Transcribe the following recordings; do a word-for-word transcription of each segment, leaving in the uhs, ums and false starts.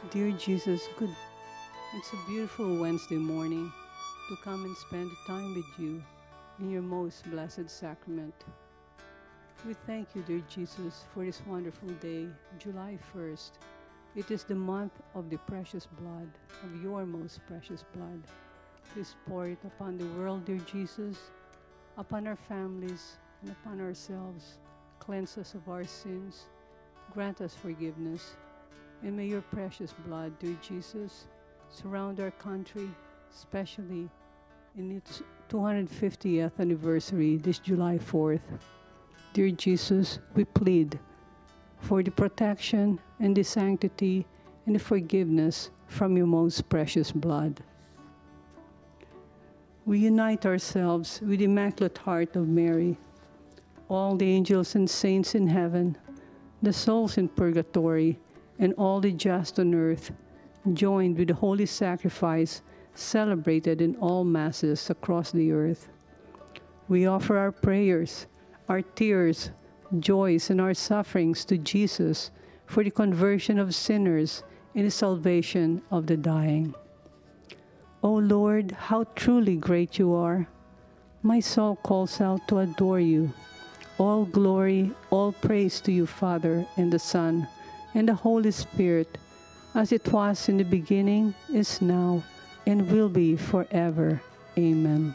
Dear Jesus, good. It's a beautiful Wednesday morning to come and spend time with you in your most blessed sacrament. We thank you, dear Jesus, for this wonderful day, July first. It is the month of the precious blood, of your most precious blood. Please pour it upon the world, dear Jesus, upon our families, and upon ourselves. Cleanse us of our sins, grant us forgiveness, and may your precious blood, dear Jesus, surround our country, especially in its two hundred fiftieth anniversary this July fourth. Dear Jesus, we plead for the protection and the sanctity and the forgiveness from your most precious blood. We unite ourselves with the Immaculate Heart of Mary, all the angels and saints in heaven, the souls in purgatory, and all the just on earth, joined with the holy sacrifice celebrated in all masses across the earth. We offer our prayers, our tears, joys, and our sufferings to Jesus for the conversion of sinners and the salvation of the dying. O Lord, how truly great you are! My soul calls out to adore you. All glory, all praise to you, Father, and the Son, and the Holy Spirit, as it was in the beginning, is now, and will be forever. Amen.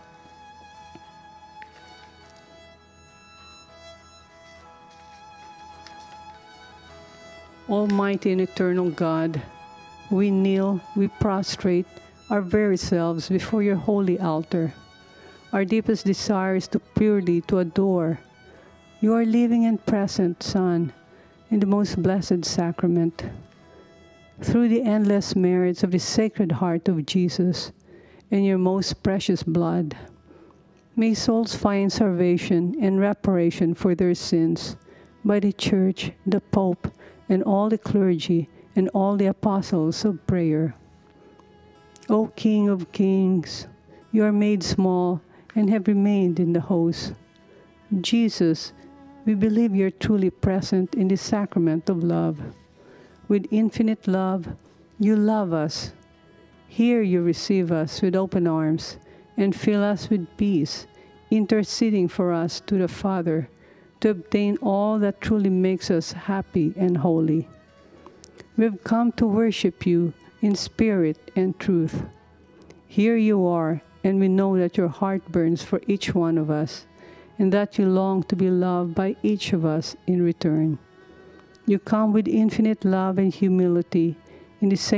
Almighty and eternal God, we kneel, we prostrate our very selves before your holy altar. Our deepest desire is to purely to adore your living and present Son in the most blessed sacrament. Through the endless merits of the Sacred Heart of Jesus and your most precious blood, may souls find salvation and reparation for their sins by the Church, the Pope, and all the clergy and all the apostles of prayer. O King of kings, you are made small and have remained in the host. Jesus, we believe you are truly present in the sacrament of love. With infinite love, you love us. Here you receive us with open arms and fill us with peace, interceding for us to the Father to obtain all that truly makes us happy and holy. We've come to worship you in spirit and truth. Here you are, and we know that your heart burns for each one of us, and that you long to be loved by each of us in return. You come with infinite love and humility in the sacred